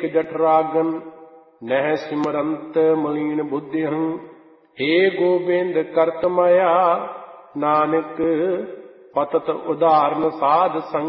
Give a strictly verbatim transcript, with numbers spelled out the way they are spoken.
जठरागन नह सिमरंत मलीन बुद्धिहं हे गोबिंद करत माया नानक पतत उदाहरण साध संग